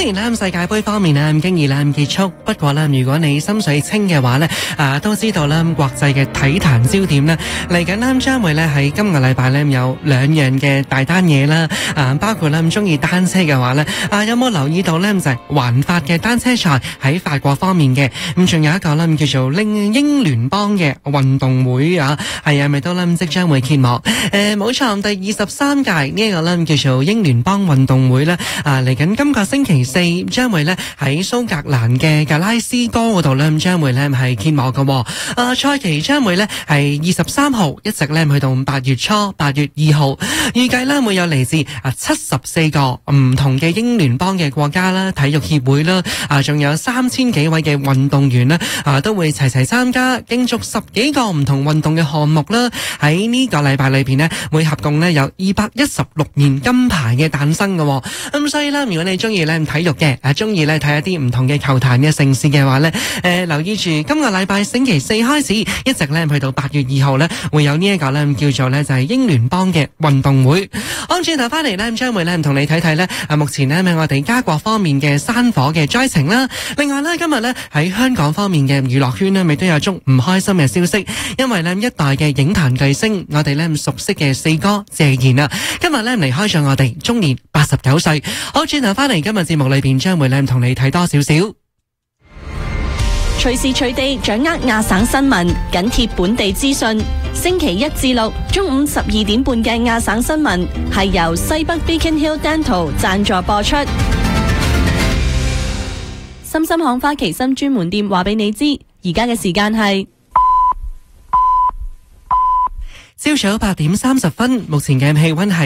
雖然世界盃方面經已結束，不過如果你心水清嘅話都知道國際嘅體壇焦點嚟緊將會喺今個禮拜有兩樣嘅大單嘢啦，包括中意單車嘅話有冇留意到就係環法嘅單車賽喺法國方面嘅，咁仲有一個叫做英聯邦嘅運動會係咪都即將會揭幕？冇錯，第23屆呢一個叫做英聯邦運動會嚟緊今個星期四將會喺蘇格蘭嘅格拉斯哥嗰度將會係揭幕嘅。賽期將會係23號一直去到8月初8月2號，預計會有嚟自74個唔同嘅英聯邦嘅國家啦、體育協會啦，仲有3000幾位嘅運動員都會齊齊參加，競逐10幾個唔同運動嘅項目啦。喺呢個禮拜裏邊會合共有216面金牌嘅誕生嘅。咁所以如果你中意體育嘅，中意睇一啲唔同嘅球壇嘅盛事嘅話留意住今個禮拜星期四開始，一直去到8月2號會有呢一個叫做就係英聯邦嘅運動會。我轉頭翻嚟將會同你睇睇目前我哋加國方面嘅山火嘅災情啦。另外今日喺香港方面嘅娛樂圈咪都有宗唔開心嘅消息，因為一代嘅影壇巨星，我哋熟悉嘅四哥謝賢今日離開咗我哋，終年89歲。好，轉頭翻嚟今日節目裏邊將會同你睇多少少。 隨時隨地掌握亞省新聞，緊貼本地資訊。星期1至6中午12點半嘅亞省新聞係由西北 Beacon Hill Dental 贊助播出。深深巷花旗參專門店話俾你知，而家嘅時間係朝早8點30分，目前嘅氣溫係